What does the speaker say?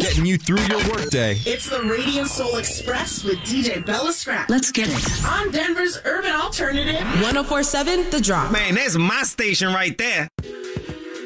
getting you through your workday. It's the Radio Soul Express with DJ Bella Scrap. Let's get it. On Denver's Urban Alternative. 104.7 The Drop. Man, that's my station right there.